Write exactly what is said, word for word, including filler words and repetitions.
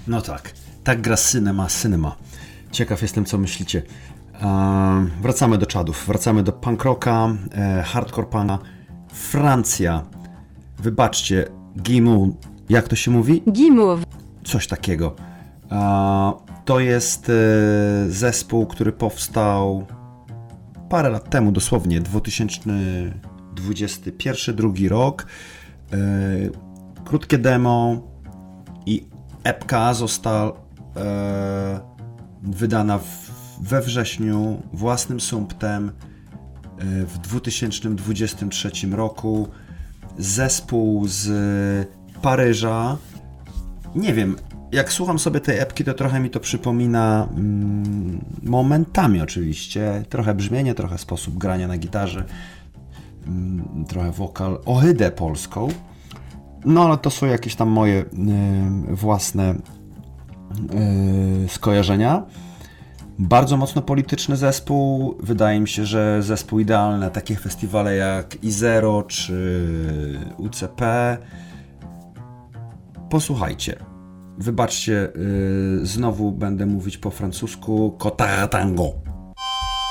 No tak, tak gra Cinema Cinema. Ciekaw jestem, co myślicie. Eee, wracamy do czadów, wracamy do punk rocka, e, hardcore punka. Francja. Wybaczcie, Gimu, jak to się mówi? Guimauve. Coś takiego. Eee, to jest e, zespół, który powstał parę lat temu, dosłownie, dwa tysiące dwudziesty pierwszy, drugi rok. E, krótkie demo i epka została e, wydana w, we wrześniu własnym sumptem e, w dwa tysiące dwudziestym trzecim roku. Zespół z Paryża. Nie wiem, jak słucham sobie tej epki, to trochę mi to przypomina mm, momentami oczywiście. Trochę brzmienie, trochę sposób grania na gitarze, mm, trochę wokal, ohydę polską. No ale to są jakieś tam moje y, własne y, skojarzenia. Bardzo mocno polityczny zespół. Wydaje mi się, że zespół idealny na takie festiwale jak I Zero czy U C P. Posłuchajcie. Wybaczcie, y, znowu będę mówić po francusku. Kota Tango.